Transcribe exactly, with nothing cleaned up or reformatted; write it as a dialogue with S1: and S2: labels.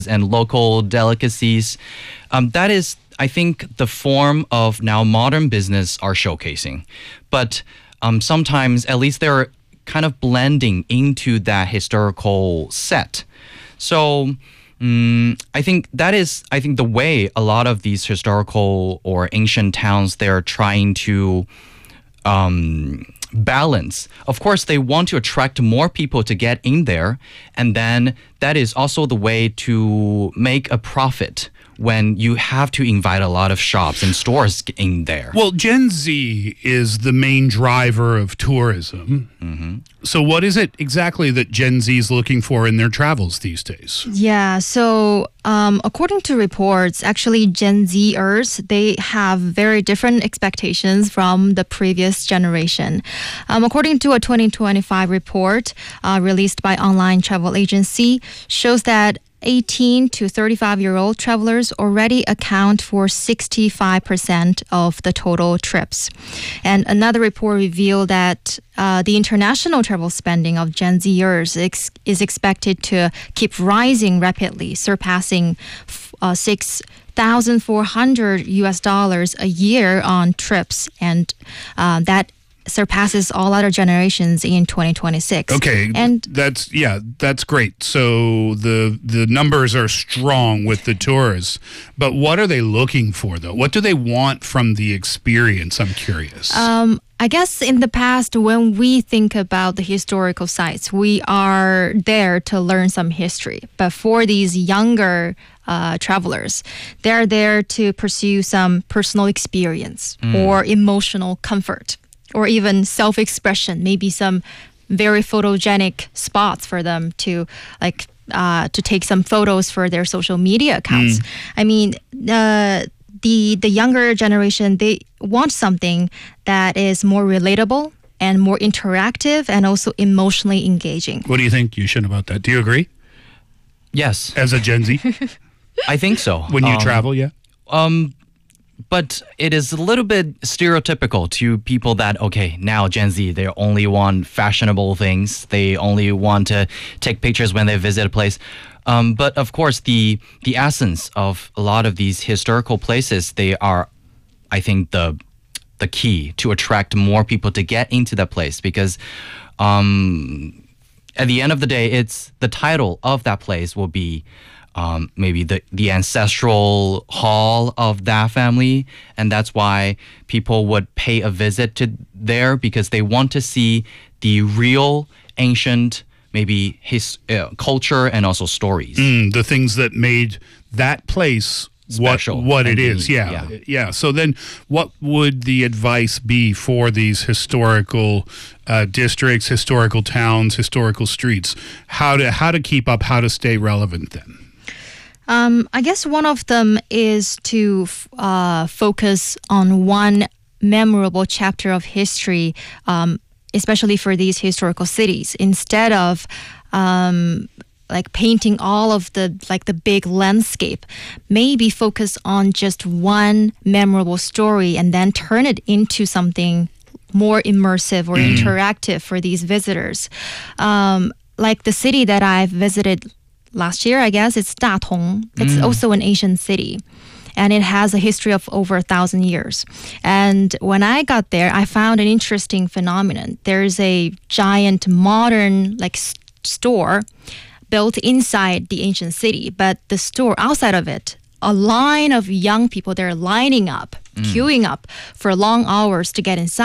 S1: and local delicacies. Um, that is, I think, the form of now modern business are showcasing. But um, sometimes, at least they're kind of blending into that historical set. So um, I think that is, I think, the way a lot of these historical or ancient towns, they're trying to um, balance. Of course, they want to attract more people to get in there, and then that is also the way to make a profit when you have to invite a lot of shops and stores in there.
S2: Well, Gen Z is the main driver of tourism. Mm-hmm. So what is it exactly that Gen Z is looking for in their travels these days?
S3: Yeah, so um, according to reports, actually Gen Zers, they have very different expectations from the previous generation. Um, according to a twenty twenty-five report uh, released by online travel agency, shows that eighteen to thirty-five-year-old travelers already account for sixty-five percent of the total trips. And another report revealed that uh, the international travel spending of Gen Zers ex- is expected to keep rising rapidly, surpassing uh, six thousand four hundred U S dollars a year on trips, and uh, that surpasses all other generations in twenty twenty-six.
S2: Okay,
S3: and
S2: that's yeah, that's great. So the the numbers are strong with the tourists, but what are they looking for though? What do they want from the experience? I'm curious.
S3: Um, I guess in the past, when we think about the historical sites, we are there to learn some history. But for these younger uh, travelers, they're there to pursue some personal experience mm. or emotional comfort, or even self-expression, maybe some very photogenic spots for them to like uh, to take some photos for their social media accounts. Mm. I mean, uh, the the younger generation, they want something that is more relatable and more interactive and also emotionally engaging.
S2: What do you think, Yushin, about that? Do you agree?
S1: Yes.
S2: As a Gen Z?
S1: I think so.
S2: When you
S1: um,
S2: travel, yeah?
S1: Um. But it is a little bit stereotypical to people that, okay, now Gen Z, they only want fashionable things. They only want to take pictures when they visit a place. Um, but of course, the the essence of a lot of these historical places, they are, I think, the the key to attract more people to get into that place. Because um, at the end of the day, it's the title of that place will be Um, maybe the, the ancestral hall of that family. And that's why people would pay a visit to there, because they want to see the real ancient, maybe his uh, culture and also stories.
S2: Mm, the things that made that place
S1: Special
S2: what, what it
S1: unique,
S2: is. Yeah,
S1: yeah.
S2: Yeah. So then what would the advice be for these historical uh, districts, historical towns, historical streets? How to, how to keep up, how to stay relevant then?
S3: Um, I guess one of them is to uh, focus on one memorable chapter of history, um, especially for these historical cities, instead of um, like painting all of the like the big landscape. Maybe focus on just one memorable story and then turn it into something more immersive or mm. interactive for these visitors. Um, like the city that I've visited last year, I guess, it's Datong. It's mm. also an Asian city. And it has a history of over a thousand years. And when I got there, I found an interesting phenomenon. There's a giant modern like s- store built inside the ancient city. But the store outside of it, a line of young people, they're lining up, mm. queuing up for long hours to get inside.